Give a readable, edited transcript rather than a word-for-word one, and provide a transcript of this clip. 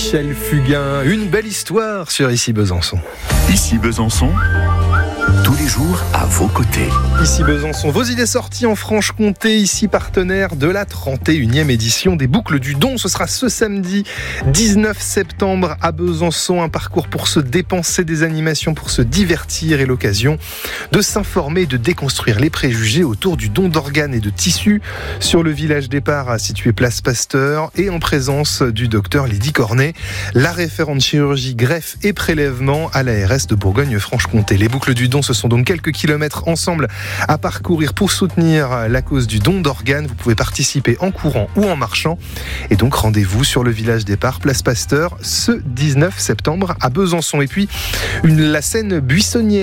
Michel Fugain, une belle histoire sur Ici Besançon. Ici Besançon, tous les jours à vos côtés. Ici Besançon, vos idées sorties en Franche-Comté, ici partenaire de la 31e édition des Boucles du Don. Ce sera ce samedi 19 septembre à Besançon, un parcours pour se dépenser, des animations pour se divertir et l'occasion de s'informer et de déconstruire les préjugés autour du don d'organes et de tissus sur le village départ situé place Pasteur et en présence du docteur Lydie Cornet, la référente chirurgie, greffe et prélèvement à l'ARS de Bourgogne-Franche-Comté. Les Boucles du Don, ce sont donc quelques kilomètres ensemble à parcourir pour soutenir la cause du don d'organes. Vous pouvez participer en courant ou en marchant. Et donc rendez-vous sur le village départ, place Pasteur, ce 19 septembre à Besançon. Et puis la scène buissonnière